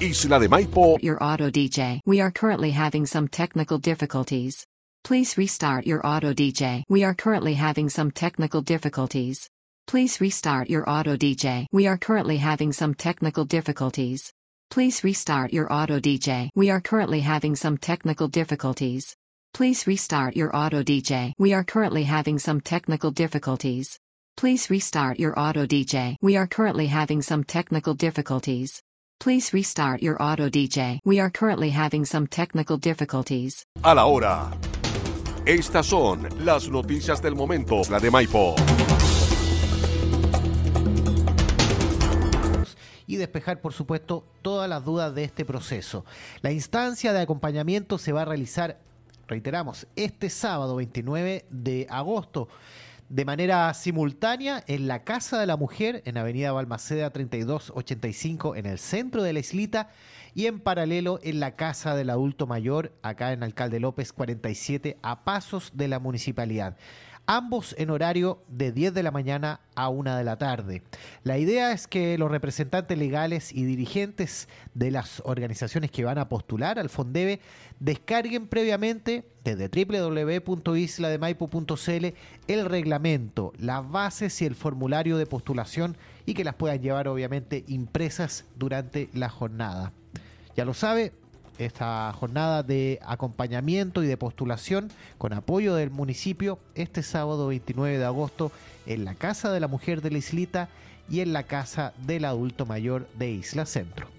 Isla de Maipo. Your auto DJ. We are currently having some technical difficulties. Please restart your auto DJ. We are currently having some technical difficulties. Please restart your auto DJ. We are currently having some technical difficulties. Please restart your auto DJ. We are currently having some technical difficulties. Please restart your auto DJ. We are currently having some technical difficulties. Please restart your auto DJ. We are currently having some technical difficulties. Please restart your auto DJ. We are currently having some technical difficulties. A la hora. Estas son las noticias del momento. La de Maipo. Y despejar, por supuesto, todas las dudas de este proceso. La instancia de acompañamiento se va a realizar, reiteramos, este sábado 29 de agosto, de manera simultánea en la Casa de la Mujer, en Avenida Balmaceda 3285, en el centro de la Islita, y en paralelo en la Casa del Adulto Mayor, acá en Alcalde López 47, a pasos de la municipalidad. Ambos en horario de 10 de la mañana a 1 de la tarde. La idea es que los representantes legales y dirigentes de las organizaciones que van a postular al Fondeve descarguen previamente desde www.islademaipo.cl el reglamento, las bases y el formulario de postulación, y que las puedan llevar obviamente impresas durante la jornada. Ya lo sabe, esta jornada de acompañamiento y de postulación con apoyo del municipio este sábado 29 de agosto en la Casa de la Mujer de la Islita y en la Casa del Adulto Mayor de Isla Centro.